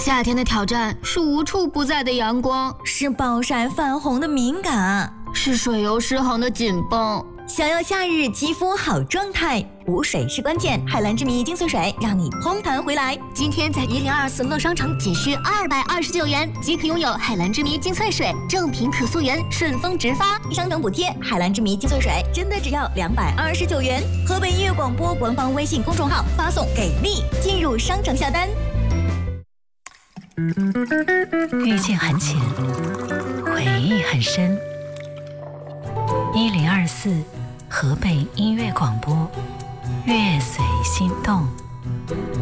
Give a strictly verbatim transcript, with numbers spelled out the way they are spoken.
夏天的挑战是无处不在的阳光， 是暴晒泛红的敏感， 是水油失衡的紧绷。 想要夏日肌肤好状态，补水是关键。海蓝之谜精粹水让你嘭弹回来。 今天在一零二四乐商城仅需二百二十九元即可拥有海蓝之谜精粹水，正品可溯源，顺丰直发， 商城补贴。海蓝之谜精粹水真的只要两百二十九元。河北音乐广播官方微信公众号发送给力进入商城下单。 遇见很浅，回忆很深。一零二四河北音乐广播，乐随心动。